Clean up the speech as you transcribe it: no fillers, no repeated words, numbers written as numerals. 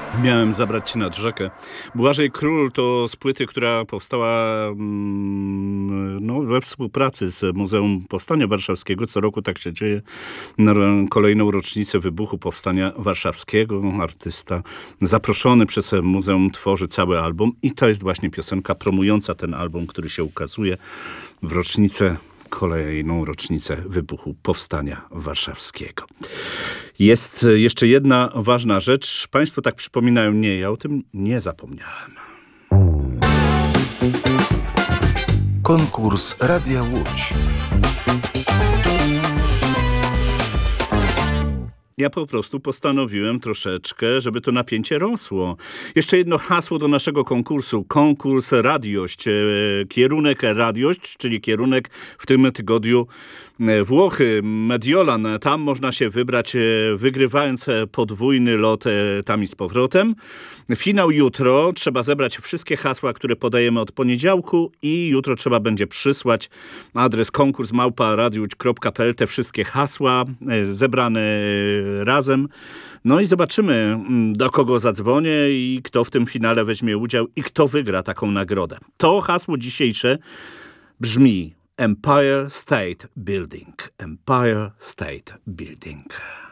Miałem zabrać cię nad rzekę. Błażej Król to z płyty, która powstała we współpracy z Muzeum Powstania Warszawskiego. Co roku tak się dzieje. Na kolejną rocznicę wybuchu Powstania Warszawskiego artysta zaproszony przez muzeum tworzy cały album i to jest właśnie piosenka promująca ten album, który się ukazuje w kolejną rocznicę wybuchu Powstania Warszawskiego. Jest jeszcze jedna ważna rzecz. Państwo tak przypominają, nie, ja o tym nie zapomniałem. Konkurs Radia Łódź. Ja po prostu postanowiłem troszeczkę, żeby to napięcie rosło. Jeszcze jedno hasło do naszego konkursu. Konkurs Radiość. Kierunek Radiość, czyli kierunek w tym tygodniu Włochy, Mediolan. Tam można się wybrać, wygrywając podwójny lot tam i z powrotem. Finał jutro. Trzeba zebrać wszystkie hasła, które podajemy od poniedziałku i jutro trzeba będzie przysłać adres konkurs@radiowodź.pl. Te wszystkie hasła zebrane razem. No i zobaczymy, do kogo zadzwonię i kto w tym finale weźmie udział i kto wygra taką nagrodę. To hasło dzisiejsze brzmi Empire State Building. Empire State Building.